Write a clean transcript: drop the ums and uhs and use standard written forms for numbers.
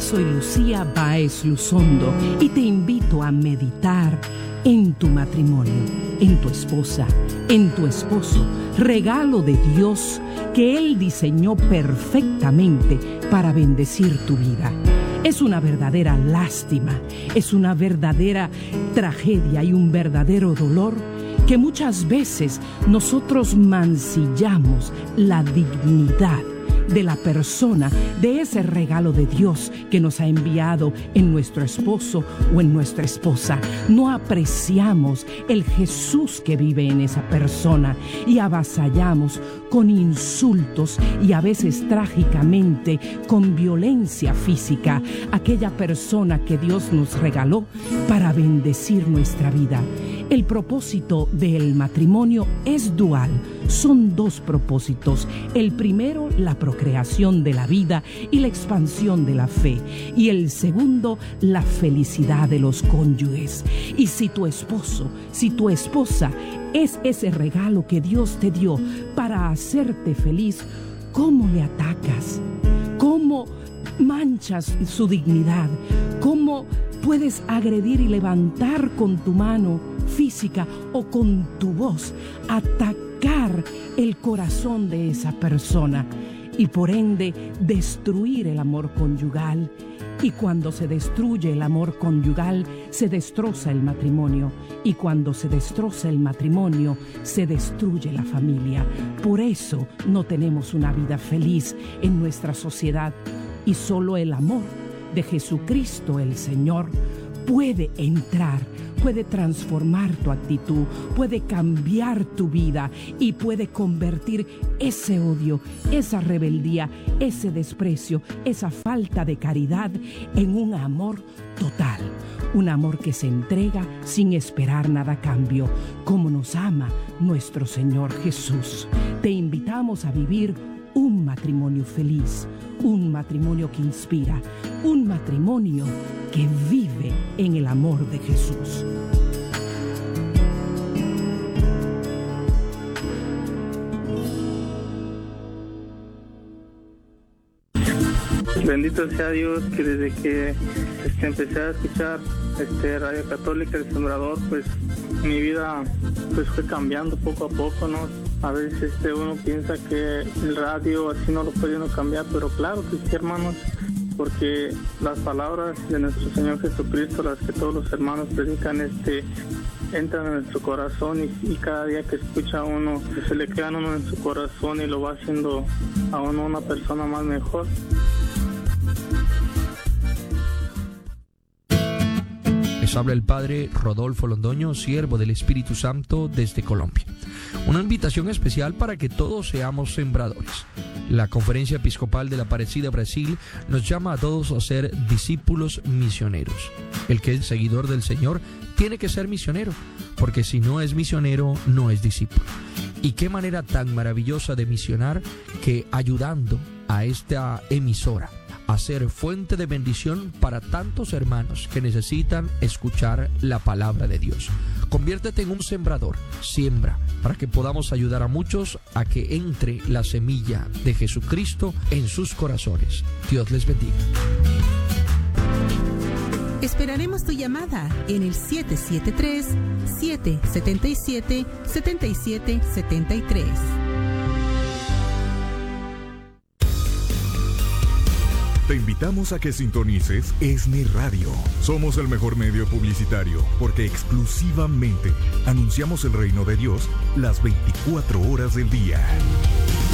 soy Lucía Báez Luzondo y te invito a meditar en tu matrimonio, en tu esposa, en tu esposo, regalo de Dios que Él diseñó perfectamente para bendecir tu vida. Es una verdadera lástima, es una verdadera tragedia y un verdadero dolor que muchas veces nosotros mancillamos la dignidad de la persona, de ese regalo de Dios que nos ha enviado en nuestro esposo o en nuestra esposa. No apreciamos el Jesús que vive en esa persona y avasallamos con insultos y a veces trágicamente con violencia física aquella persona que Dios nos regaló para bendecir nuestra vida. El propósito del matrimonio es dual. Son dos propósitos. El primero, la procreación de la vida y la expansión de la fe. Y el segundo, la felicidad de los cónyuges. Y si tu esposo, si tu esposa es ese regalo que Dios te dio para hacerte feliz, ¿cómo le atacas? ¿Cómo manchas su dignidad? ¿Cómo puedes agredir y levantar con tu mano física o con tu voz, atacar el corazón de esa persona y por ende destruir el amor conyugal? Y cuando se destruye el amor conyugal, se destroza el matrimonio. Y cuando se destroza el matrimonio, se destruye la familia. Por eso no tenemos una vida feliz en nuestra sociedad. Y solo el amor de Jesucristo el Señor puede entrar, puede transformar tu actitud, puede cambiar tu vida y puede convertir ese odio, esa rebeldía, ese desprecio, esa falta de caridad en un amor total. Un amor que se entrega sin esperar nada a cambio, como nos ama nuestro Señor Jesús. Te invitamos a vivir un matrimonio feliz, un matrimonio que inspira, un matrimonio que vive en el amor de Jesús. Bendito sea Dios que desde que empecé a escuchar Radio Católica El Sembrador, pues mi vida pues fue cambiando poco a poco, ¿no? A veces uno piensa que el radio así no lo puede uno cambiar, pero claro que sí, hermanos, porque las palabras de nuestro Señor Jesucristo, las que todos los hermanos predican, entran en nuestro corazón y cada día que escucha uno, se le quedan uno en su corazón y lo va haciendo a uno una persona más mejor. Les habla el Padre Rodolfo Londoño, siervo del Espíritu Santo desde Colombia. Una invitación especial para que todos seamos sembradores. La Conferencia Episcopal de la Aparecida Brasil nos llama a todos a ser discípulos misioneros. El que es seguidor del Señor tiene que ser misionero, porque si no es misionero, no es discípulo. Y qué manera tan maravillosa de misionar que ayudando a esta emisora a ser fuente de bendición para tantos hermanos que necesitan escuchar la palabra de Dios. Conviértete en un sembrador, siembra, para que podamos ayudar a muchos a que entre la semilla de Jesucristo en sus corazones. Dios les bendiga. Esperaremos tu llamada en el 773-777-7773. Te invitamos a que sintonices ESNE Radio. Somos el mejor medio publicitario porque exclusivamente anunciamos el reino de Dios las 24 horas del día.